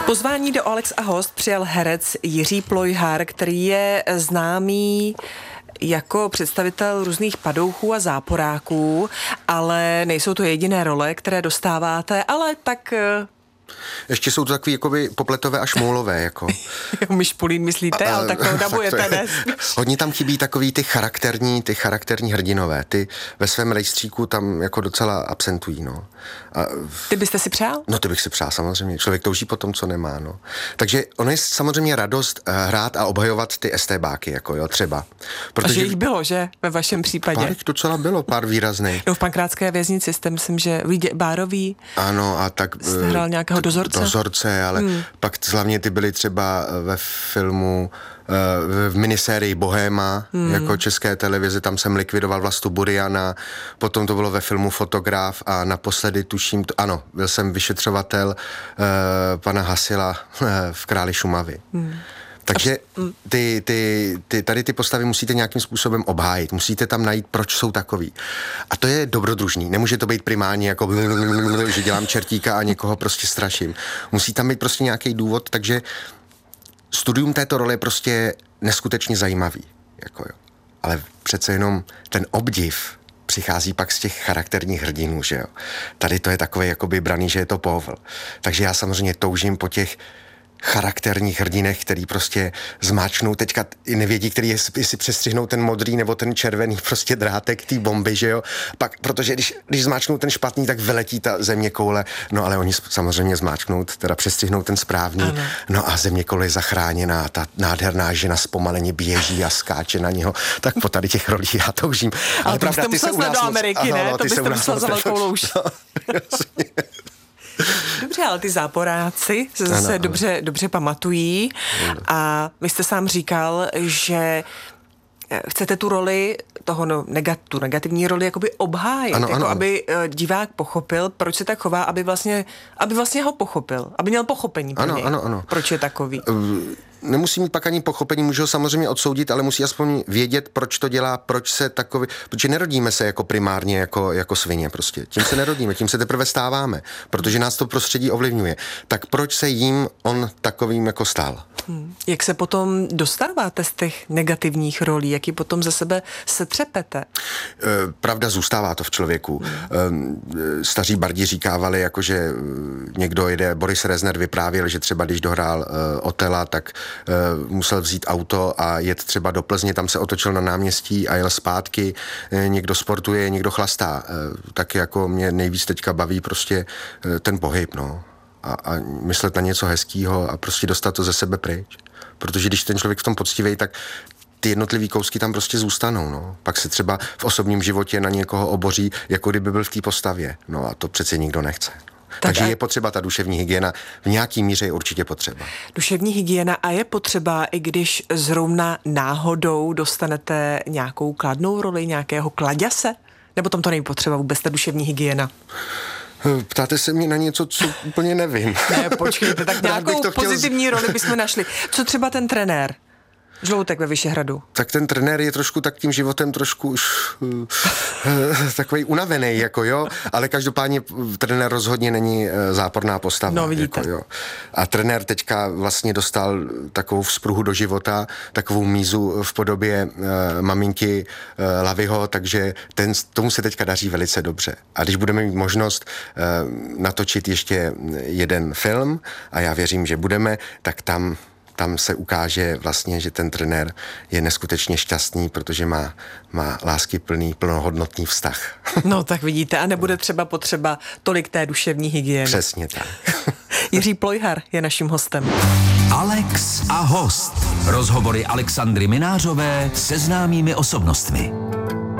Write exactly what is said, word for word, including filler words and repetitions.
Pozvání do Alex a host přijal herec Jiří Plojhar, který je známý jako představitel různých padouchů a záporáků, ale nejsou to jediné role, které dostáváte, ale tak... Ještě jsou to takový jakoby popletové a šmoulové, jako. Myšpulín myslíte, a, ale tak to dabujete, ne? Hodně tam chybí takový ty charakterní, ty charakterní hrdinové. Ty ve svém rejstříku tam jako docela absentují, no. A, ty byste si přál? No, ty bych si přál, samozřejmě. Člověk touží po tom, co nemá, no. Takže ono je samozřejmě radost uh, hrát a obhajovat ty estébáky, jako jo, třeba. Protože... A že jich bylo, že? Ve vašem případě? Pár jich docela bylo, pár výrazných. No, v Pankrátské věznici jste, myslím, že Lidě Bárový. Ano, a tak... Jste hrál nějakého dozorce? Dozorce, ale hmm. pak hlavně ty byly třeba ve filmu, v minisérii Bohéma, hmm. jako České televize, tam jsem likvidoval Vlastu Buriana, potom to bylo ve filmu Fotograf a naposledy tuším, to, ano, byl jsem vyšetřovatel uh, pana Hasila uh, v Králi Šumavy. Hmm. Takže ty, ty, ty, tady ty postavy musíte nějakým způsobem obhájit. Musíte tam najít, proč jsou takový. A to je dobrodružný. Nemůže to být primárně jako, že dělám čertíka a někoho prostě straším. Musí tam být prostě nějaký důvod, takže studium této role je prostě neskutečně zajímavý. Jako jo. Ale přece jenom ten obdiv přichází pak z těch charakterních hrdinů, že jo. Tady to je takový jakoby braný, že je to povl. Takže já samozřejmě toužím po těch charakterních hrdinech, který prostě zmáčknou, teďka i nevědí, který je, jestli přestřihnou ten modrý nebo ten červený prostě drátek té bomby, že jo. Pak, protože když, když zmáčknou ten špatný, tak vyletí ta země koule, no ale oni samozřejmě zmáčknou, teda přestřihnou ten správný, ano. No a země koule je zachráněná, ta nádherná žena zpomaleně běží a skáče na něho, tak po tady těch rolích já toužím. Ale, ale to pravda, ty se u nás do Ameriky, moc, ne? Ano, to byste musel za velkou louž. No, dobře, ale ty záporáci se zase ano, dobře, ano. dobře pamatují a vy jste sám říkal, že chcete tu roli, toho no, negat, tu negativní roli jakoby obhájit, ano, jako ano, aby ano. divák pochopil, proč se tak chová, aby vlastně, aby vlastně ho pochopil, aby měl pochopení pro ano, něj, ano, ano. proč je takový. Uh, nemusí mít pak ani pochopení, může ho samozřejmě odsoudit, ale musí aspoň vědět, proč to dělá, proč se takový, protože nerodíme se jako primárně jako, jako svině prostě. Tím se nerodíme, tím se teprve stáváme, protože nás to prostředí ovlivňuje. Tak proč se jim on takovým jako stal? Hmm. Jak se potom dostáváte z těch negativních rolí? Jak ji potom ze sebe setřepete? E, pravda, zůstává to v člověku. Hmm. E, staří bardi říkávali, jakože někdo jede, Boris Rezner vyprávěl, že třeba když dohrál e, Otela, tak e, musel vzít auto a jet třeba do Plzně, tam se otočil na náměstí a jel zpátky. E, někdo sportuje, někdo chlastá. E, tak jako mě nejvíc teďka baví prostě e, ten pohyb, no. A, a myslet na něco hezkýho a prostě dostat to ze sebe pryč. Protože když ten člověk v tom poctivej, tak ty jednotlivý kousky tam prostě zůstanou, no. Pak se třeba v osobním životě na někoho oboří, jako kdyby byl v té postavě. No a to přece nikdo nechce. Tak Takže a... je potřeba ta duševní hygiena, v nějaký míře je určitě potřeba. Duševní hygiena a je potřeba, i když zrovna náhodou dostanete nějakou kladnou roli, nějakého kladěse? Nebo tam to není potřeba vůbec ta duševní hygiena? Ptáte se mě na něco, co úplně nevím. Ne, počkejte, tak nějakou pozitivní chtěl... roli bychom našli. Co třeba ten trenér? Žloutek ve Vyšehradu. Tak ten trenér je trošku tak tím životem trošku už uh, takový unavený, jako jo, ale každopádně trenér rozhodně není uh, záporná postava. No, vidíte. Jako, jo. A trenér teďka vlastně dostal takovou vzpruhu do života, takovou mízu v podobě uh, maminky uh, Laviho, takže ten, tomu se teďka daří velice dobře. A když budeme mít možnost uh, natočit ještě jeden film, a já věřím, že budeme, tak tam Tam se ukáže vlastně, že ten trenér je neskutečně šťastný, protože má, má láskyplný, plnohodnotný vztah. No tak vidíte, a nebude třeba potřeba tolik té duševní hygieny. Přesně tak. Jiří Plojhar je naším hostem. Alex a host. Rozhovory Alexandry Minářové se známými osobnostmi.